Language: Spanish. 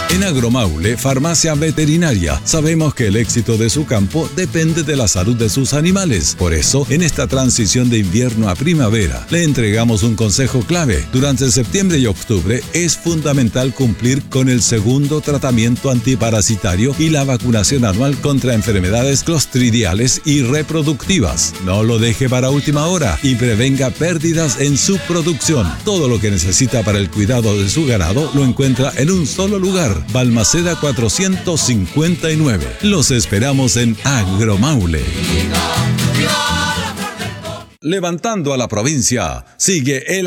En Agromaule, farmacia veterinaria, sabemos que el éxito de su campo depende de la salud de sus animales. Por eso, en esta transición de invierno a primavera, le entregamos un consejo clave. Durante septiembre y octubre es fundamental cumplir con el segundo tratamiento antiparasitario y la vacunación anual contra enfermedades clostridiales y reproductivas. No lo deje para última hora y prevenga pérdidas en su producción. Todo lo que necesita para el cuidado de su ganado lo encuentra en un solo lugar. Balmaceda 459. Los esperamos en Agromaule. Levantando a la provincia, sigue el